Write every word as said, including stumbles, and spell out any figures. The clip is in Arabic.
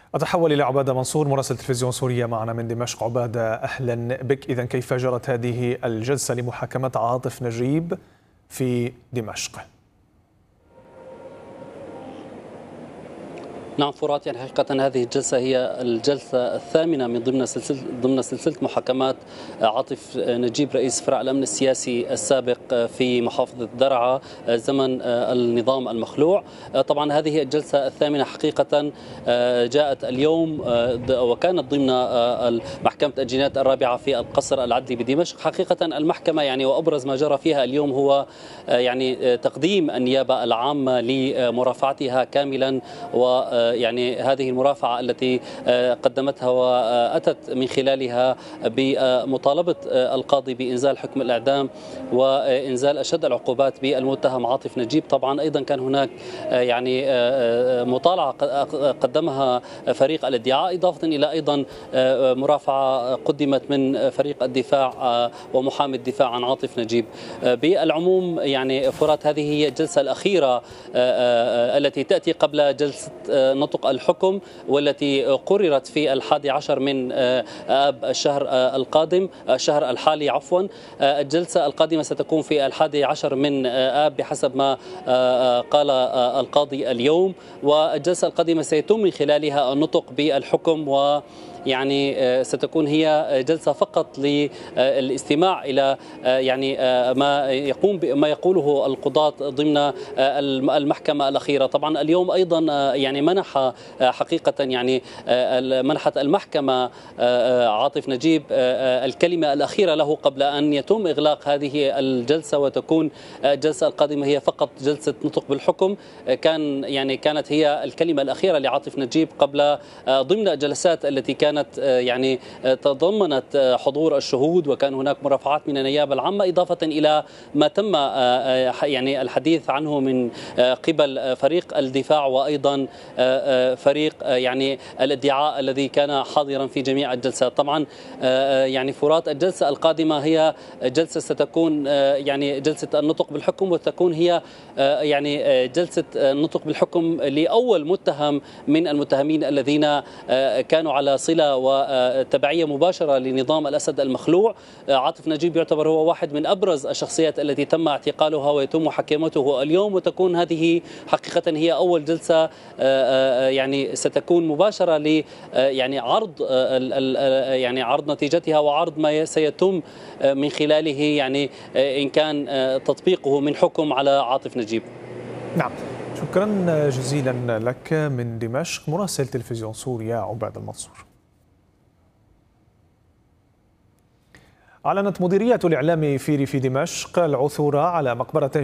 أتحول إلى عبادة منصور مراسل تلفزيون سوريا معنا من دمشق. عبادة، أهلا بك. إذن كيف جرت هذه الجلسة لمحاكمة عاطف نجيب في دمشق؟ نعم فرات، يعني حقيقة هذه الجلسة هي الجلسة الثامنة من ضمن سلسلة ضمن سلسلة محاكمات عاطف نجيب رئيس فرع الأمن السياسي السابق في محافظة درعا زمن النظام المخلوع. طبعا هذه الجلسة الثامنة حقيقة جاءت اليوم وكانت ضمن محكمة الجنايات الرابعة في القصر العدلي بدمشق. حقيقة المحكمة يعني وأبرز ما جرى فيها اليوم هو يعني تقديم النيابة العامة لمرافعتها كاملا، و يعني هذه المرافعة التي قدمتها وأتت من خلالها بمطالبة القاضي بإنزال حكم الإعدام وإنزال أشد العقوبات بالمتهم عاطف نجيب. طبعا أيضا كان هناك يعني مطالعة قدمها فريق الادعاء، إضافة إلى أيضا مرافعة قدمت من فريق الدفاع ومحامي الدفاع عن عاطف نجيب. بالعموم يعني فرات، هذه هي الجلسة الأخيرة التي تأتي قبل جلسة نطق الحكم، والتي قررت في الحادي عشر من آب الشهر القادم الشهر الحالي عفوا. الجلسة القادمة ستكون في الحادي عشر من آب بحسب ما قال القاضي اليوم، والجلسة القادمة سيتم من خلالها النطق بالحكم، و يعني ستكون هي جلسة فقط للاستماع إلى يعني ما يقوم ما يقوله القضاة ضمن المحكمة الأخيرة. طبعا اليوم أيضا يعني منح حقيقة يعني منحت المحكمة عاطف نجيب الكلمة الأخيرة له قبل أن يتم إغلاق هذه الجلسة، وتكون الجلسة القادمة هي فقط جلسة نطق بالحكم. كان يعني كانت هي الكلمة الأخيرة لعاطف نجيب قبل ضمن الجلسات التي كانت كانت يعني تضمنت حضور الشهود، وكان هناك مرافعات من النيابة العامة، إضافة إلى ما تم يعني الحديث عنه من قبل فريق الدفاع وأيضا فريق يعني الادعاء الذي كان حاضرا في جميع الجلسات. طبعا يعني فرات، الجلسة القادمة هي جلسة ستكون يعني جلسة النطق بالحكم، وتكون هي يعني جلسة النطق بالحكم لأول متهم من المتهمين الذين كانوا على صلة وتبعية مباشرة لنظام الأسد المخلوع. عاطف نجيب يعتبر هو واحد من أبرز الشخصيات التي تم اعتقالها ويتم محاكمته اليوم، وتكون هذه حقيقة هي أول جلسة يعني ستكون مباشرة ل يعني عرض يعني عرض نتيجتها وعرض ما سيتم من خلاله يعني إن كان تطبيقه من حكم على عاطف نجيب. نعم، شكرا جزيلا لك من دمشق مراسل تلفزيون سوريا عبادة المنصور. أعلنت مديرية الإعلام في ريف دمشق العثور على مقبرة